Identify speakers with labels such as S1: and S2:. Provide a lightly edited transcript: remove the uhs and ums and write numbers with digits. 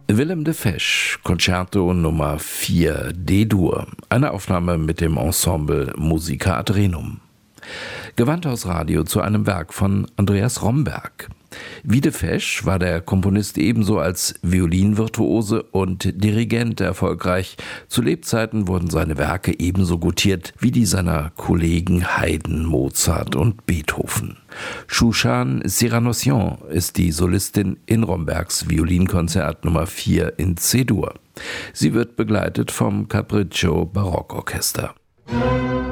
S1: Willem de Fesch, Concerto Nummer 4 D-Dur, eine Aufnahme mit dem Ensemble Musica ad Renum. Gewandhausradio zu einem Werk von Andreas Romberg. Wie de Fesch war der Komponist ebenso als Violinvirtuose und Dirigent erfolgreich. Zu Lebzeiten wurden seine Werke ebenso gutiert wie die seiner Kollegen Haydn, Mozart und Beethoven. Shushan Siranossian ist die Solistin in Rombergs Violinkonzert Nummer 4 in C-Dur. Sie wird begleitet vom Capriccio Barockorchester.